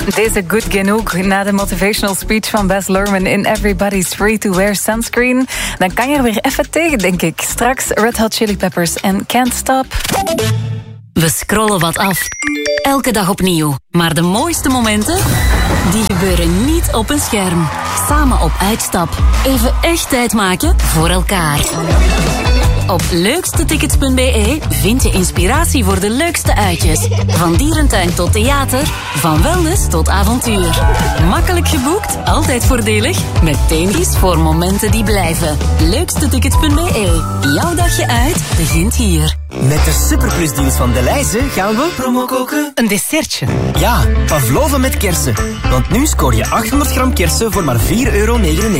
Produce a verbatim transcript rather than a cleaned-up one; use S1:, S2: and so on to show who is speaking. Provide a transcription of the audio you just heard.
S1: Deze good genoeg na de motivational speech van Baz Luhrmann in Everybody's Free to Wear Sunscreen. Dan kan je er weer even tegen, denk ik. Straks Red Hot Chili Peppers en Can't Stop.
S2: We scrollen wat af. Elke dag opnieuw. Maar de mooiste momenten, die gebeuren niet op een scherm. Samen op uitstap. Even echt tijd maken voor elkaar. Op leukstetickets punt b e vind je inspiratie voor de leukste uitjes. Van dierentuin tot theater, van wellness tot avontuur. Makkelijk geboekt, altijd voordelig. Met thema's voor momenten die blijven. leukstetickets punt b e. Jouw dagje uit begint hier.
S3: Met de superplusdeals van Delhaize gaan we promo koken.
S1: Een dessertje.
S3: Ja, pavlova met kersen. Want nu scoor je achthonderd gram kersen voor maar vier euro negenennegentig.